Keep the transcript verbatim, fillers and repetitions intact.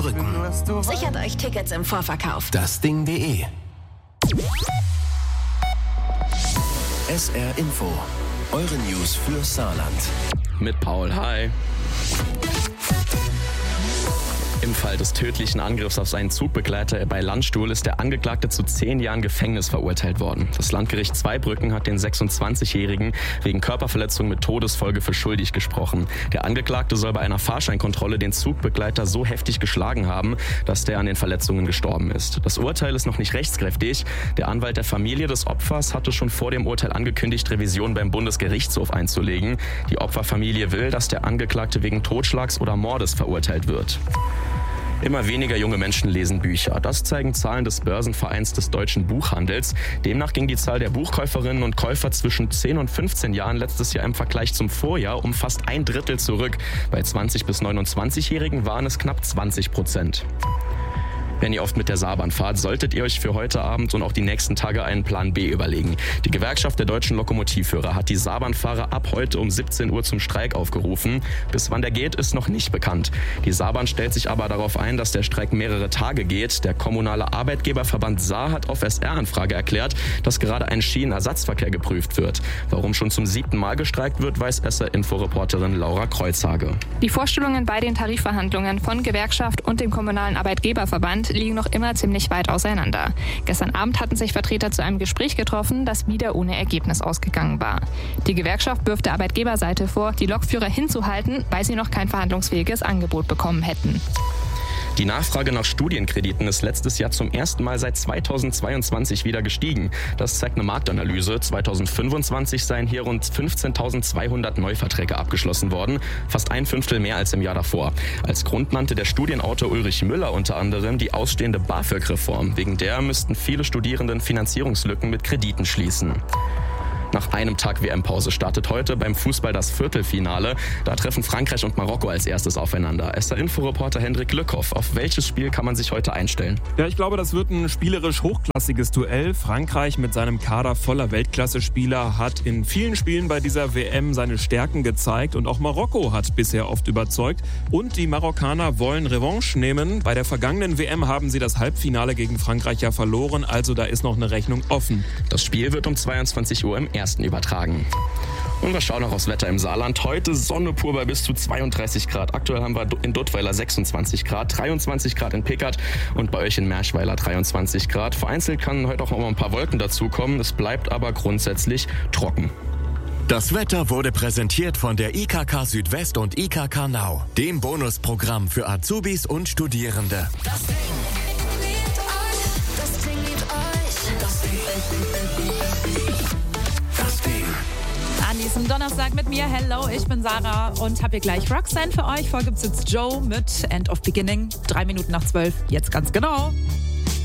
Rücken. Sichert euch Tickets im Vorverkauf. das Ding punkt de. S R Info. Eure News für Saarland. Mit Paul, hi. Im Fall des tödlichen Angriffs auf seinen Zugbegleiter bei Landstuhl ist der Angeklagte zu zehn Jahren Gefängnis verurteilt worden. Das Landgericht Zweibrücken hat den sechsundzwanzigjährigen wegen Körperverletzung mit Todesfolge für schuldig gesprochen. Der Angeklagte soll bei einer Fahrscheinkontrolle den Zugbegleiter so heftig geschlagen haben, dass der an den Verletzungen gestorben ist. Das Urteil ist noch nicht rechtskräftig. Der Anwalt der Familie des Opfers hatte schon vor dem Urteil angekündigt, Revision beim Bundesgerichtshof einzulegen. Die Opferfamilie will, dass der Angeklagte wegen Totschlags oder Mordes verurteilt wird. Immer weniger junge Menschen lesen Bücher. Das zeigen Zahlen des Börsenvereins des deutschen Buchhandels. Demnach ging die Zahl der Buchkäuferinnen und Käufer zwischen zehn und fünfzehn Jahren letztes Jahr im Vergleich zum Vorjahr um fast ein Drittel zurück. Bei zwanzig- bis neunundzwanzigjährigen waren es knapp zwanzig Prozent. Wenn ihr oft mit der Saarbahn fahrt, solltet ihr euch für heute Abend und auch die nächsten Tage einen Plan B überlegen. Die Gewerkschaft der deutschen Lokomotivführer hat die Saarbahnfahrer ab heute um siebzehn Uhr zum Streik aufgerufen. Bis wann der geht, ist noch nicht bekannt. Die Saarbahn stellt sich aber darauf ein, dass der Streik mehrere Tage geht. Der kommunale Arbeitgeberverband Saar hat auf S R-Anfrage erklärt, dass gerade ein Schienenersatzverkehr geprüft wird. Warum schon zum siebten Mal gestreikt wird, weiß S R-Info-Reporterin Laura Kreuzhage. Die Vorstellungen bei den Tarifverhandlungen von Gewerkschaft und dem kommunalen Arbeitgeberverband liegen noch immer ziemlich weit auseinander. Gestern Abend hatten sich Vertreter zu einem Gespräch getroffen, das wieder ohne Ergebnis ausgegangen war. Die Gewerkschaft wirft der Arbeitgeberseite vor, die Lokführer hinzuhalten, weil sie noch kein verhandlungsfähiges Angebot bekommen hätten. Die Nachfrage nach Studienkrediten ist letztes Jahr zum ersten Mal seit zweitausendzweiundzwanzig wieder gestiegen. Das zeigt eine Marktanalyse. zweitausendfünfundzwanzig seien hier rund fünfzehntausendzweihundert Neuverträge abgeschlossen worden, fast ein Fünftel mehr als im Jahr davor. Als Grund nannte der Studienautor Ulrich Müller unter anderem die ausstehende BAföG-Reform. Wegen der müssten viele Studierenden Finanzierungslücken mit Krediten schließen. Nach einem Tag W M-Pause startet heute beim Fußball das Viertelfinale. Da treffen Frankreich und Marokko als erstes aufeinander. S R-Info-Reporter Hendrik Lückhoff. Auf welches Spiel kann man sich heute einstellen? Ja, ich glaube, das wird ein spielerisch hochklassiges Duell. Frankreich mit seinem Kader voller Weltklasse-Spieler hat in vielen Spielen bei dieser W M seine Stärken gezeigt. Und auch Marokko hat bisher oft überzeugt. Und die Marokkaner wollen Revanche nehmen. Bei der vergangenen W M haben sie das Halbfinale gegen Frankreich ja verloren. Also da ist noch eine Rechnung offen. Das Spiel wird um zweiundzwanzig Uhr im ersten übertragen. Und wir schauen noch aufs Wetter im Saarland. Heute Sonne pur bei bis zu zweiunddreißig Grad. Aktuell haben wir in Duttweiler sechsundzwanzig Grad, dreiundzwanzig Grad in Pickert und bei euch in Merschweiler dreiundzwanzig Grad. Vereinzelt kann heute auch noch mal ein paar Wolken dazukommen. Es bleibt aber grundsätzlich trocken. Das Wetter wurde präsentiert von der I K K Südwest und I K K Nau, dem Bonusprogramm für Azubis und Studierende. Das Ding liebt euch. Das Ding liebt euch. Das Ding. Das Ding. An diesem Donnerstag mit mir. Hello, ich bin Sarah und habe hier gleich Roxanne für euch. Vor gibt's jetzt Joe mit End of Beginning. Drei Minuten nach zwölf. Jetzt ganz genau.